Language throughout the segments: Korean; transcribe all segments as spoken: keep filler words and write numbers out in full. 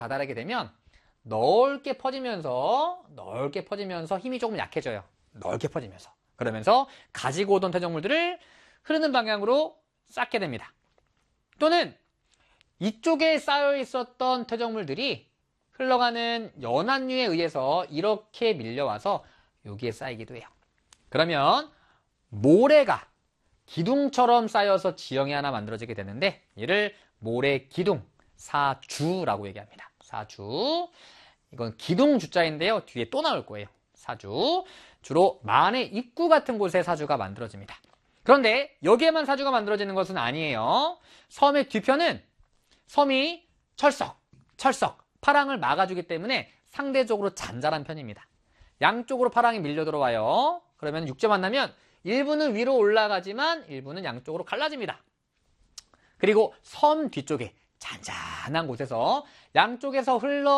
다다르게 되면 넓게 퍼지면서 넓게 퍼지면서 힘이 조금 약해져요. 넓게 퍼지면서. 그러면서 가지고 오던 퇴적물들을 흐르는 방향으로 쌓게 됩니다. 또는 이쪽에 쌓여 있었던 퇴적물들이 흘러가는 연안류에 의해서 이렇게 밀려와서 여기에 쌓이기도 해요. 그러면 모래가 기둥처럼 쌓여서 지형이 하나 만들어지게 되는데 얘를 모래기둥, 사주라고 얘기합니다. 사주. 이건 기둥 주자인데요. 뒤에 또 나올 거예요. 사주. 주로 만의 입구 같은 곳에 사주가 만들어집니다. 그런데 여기에만 사주가 만들어지는 것은 아니에요. 섬의 뒤편은 섬이 철석, 철석, 파랑을 막아주기 때문에 상대적으로 잔잔한 편입니다. 양쪽으로 파랑이 밀려 들어와요. 그러면 육지 만나면 일부는 위로 올라가지만 일부는 양쪽으로 갈라집니다. 그리고 섬 뒤쪽에 잔잔한 곳에서 양쪽에서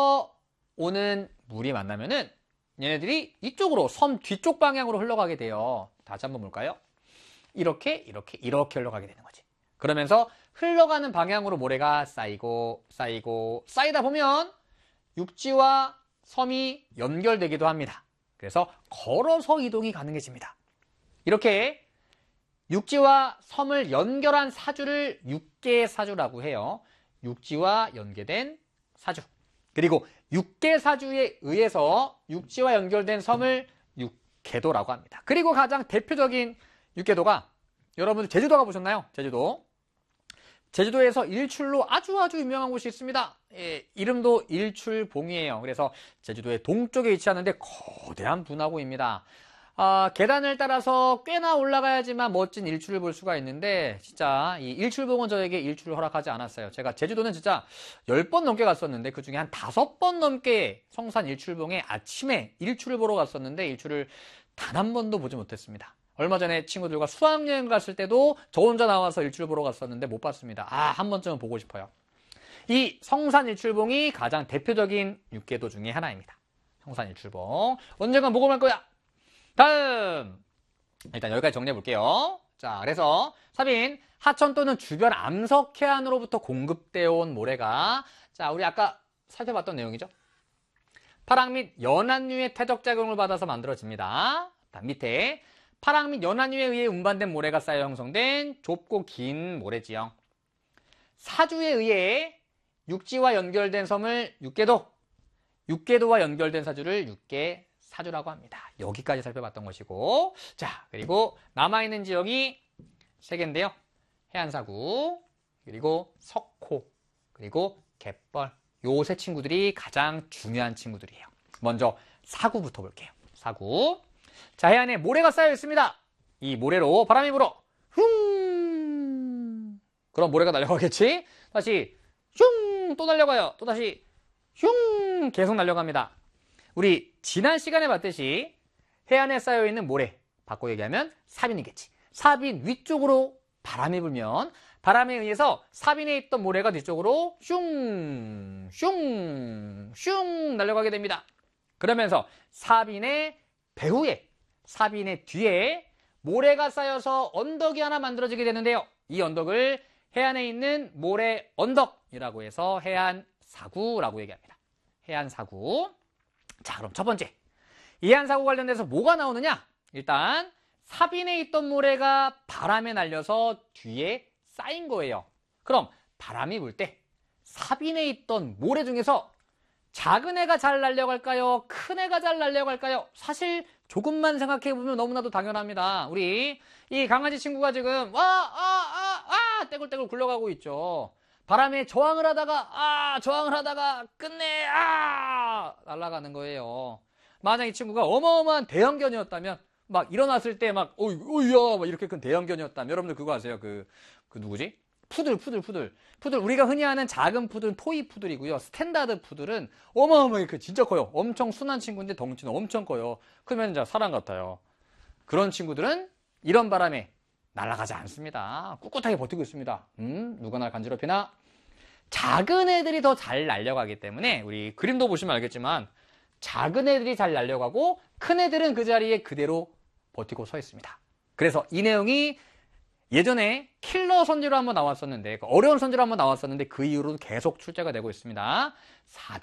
흘러오는 물이 만나면은 얘네들이 이쪽으로 섬 뒤쪽 방향으로 흘러가게 돼요. 다시 한번 볼까요? 이렇게 이렇게 이렇게 흘러가게 되는 거지. 그러면서 흘러가는 방향으로 모래가 쌓이고 쌓이고 쌓이다 보면 육지와 섬이 연결되기도 합니다. 그래서 걸어서 이동이 가능해집니다. 이렇게 육지와 섬을 연결한 사주를 육계사주라고 해요. 육지와 연계된 사주. 그리고 육계사주에 의해서 육지와 연결된 섬을 육계도라고 합니다. 그리고 가장 대표적인 육계도가 여러분들 제주도 가보셨나요? 제주도. 제주도에서 일출로 아주 아주 유명한 곳이 있습니다. 예, 이름도 일출봉이에요. 그래서 제주도의 동쪽에 위치하는데 거대한 분화구입니다. 아, 계단을 따라서 꽤나 올라가야지만 멋진 일출을 볼 수가 있는데 진짜 이 일출봉은 저에게 일출을 허락하지 않았어요. 제가 제주도는 진짜 열 번 넘게 갔었는데 그중에 한 다섯 번 넘게 성산 일출봉에 아침에 일출을 보러 갔었는데 일출을 단 한 번도 보지 못했습니다. 얼마 전에 친구들과 수학여행 갔을 때도 저 혼자 나와서 일출 보러 갔었는데 못 봤습니다. 아, 한 번쯤은 보고 싶어요. 이 성산 일출봉이 가장 대표적인 육계도 중에 하나입니다. 성산 일출봉. 언젠간 보고 말 거야. 다음. 일단 여기까지 정리해 볼게요. 자, 그래서 사빈, 하천 또는 주변 암석 해안으로부터 공급되어 온 모래가 자, 우리 아까 살펴봤던 내용이죠. 파랑 및 연안류의 퇴적작용을 받아서 만들어집니다. 다음 밑에 파랑 및 연안류에 의해 운반된 모래가 쌓여 형성된 좁고 긴 모래지형. 사주에 의해 육지와 연결된 섬을 육계도, 육계도와 연결된 사주를 육계사주라고 합니다. 여기까지 살펴봤던 것이고, 자, 그리고 남아있는 지역이 세 개인데요. 해안사구, 그리고 석호, 그리고 갯벌. 요 세 친구들이 가장 중요한 친구들이에요. 먼저 사구부터 볼게요. 사구. 자, 해안에 모래가 쌓여 있습니다. 이 모래로 바람이 불어. 흉. 그럼 모래가 날려가겠지? 다시 흉. 또 날려가요. 또 다시 흉. 계속 날려갑니다. 우리 지난 시간에 봤듯이 해안에 쌓여 있는 모래, 바꿔 얘기하면 사빈이겠지. 사빈 위쪽으로 바람이 불면 바람에 의해서 사빈에 있던 모래가 뒤쪽으로 슝, 슝, 슝 날려가게 됩니다. 그러면서 사빈의 배후에, 사빈의 뒤에 모래가 쌓여서 언덕이 하나 만들어지게 되는데요. 이 언덕을 해안에 있는 모래 언덕이라고 해서 해안사구라고 얘기합니다. 해안사구. 자, 그럼 첫 번째. 이 해안사구 관련돼서 뭐가 나오느냐? 일단 사빈에 있던 모래가 바람에 날려서 뒤에 쌓인 거예요. 그럼 바람이 불 때 사빈에 있던 모래 중에서 작은 애가 잘 날려갈까요? 큰 애가 잘 날려갈까요? 사실 조금만 생각해보면 너무나도 당연합니다. 우리 이 강아지 친구가 지금 와, 아, 아, 아 떼굴떼굴 굴러가고 있죠. 바람에 저항을 하다가 아 저항을 하다가 끝내 아 날아가는 거예요. 만약 이 친구가 어마어마한 대형견이었다면 막 일어났을 때 막 어이 어이야 막 이렇게 큰 대형견이었다면 여러분들 그거 아세요? 그, 그 누구지? 푸들 푸들 푸들 푸들 우리가 흔히 아는 작은 푸들은 토이 푸들이고요. 스탠다드 푸들은 어마어마하게 진짜 커요. 엄청 순한 친구인데 덩치는 엄청 커요. 크면 이제 사람 같아요. 그런 친구들은 이런 바람에 날아가지 않습니다. 꿋꿋하게 버티고 있습니다. 음, 누가 날 간지럽히나? 작은 애들이 더 잘 날려가기 때문에 우리 그림도 보시면 알겠지만 작은 애들이 잘 날려가고 큰 애들은 그 자리에 그대로 버티고 서 있습니다. 그래서 이 내용이 예전에 킬러 선지로 한번 나왔었는데, 어려운 선지로 한번 나왔었는데 그 이후로도 계속 출제가 되고 있습니다.